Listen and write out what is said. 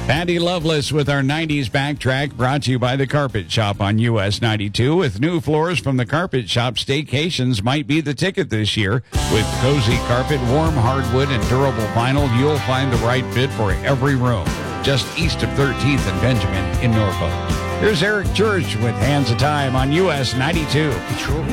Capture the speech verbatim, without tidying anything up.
Patty Loveless with our nineties backtrack, brought to you by the Carpet Shop on U S ninety-two. With new floors from the Carpet Shop, staycations might be the ticket this year. With cozy carpet, warm hardwood, and durable vinyl, you'll find the right fit for every room. Just east of thirteenth and Benjamin in Norfolk. Here's Eric Church with Hands of Time on U S ninety-two.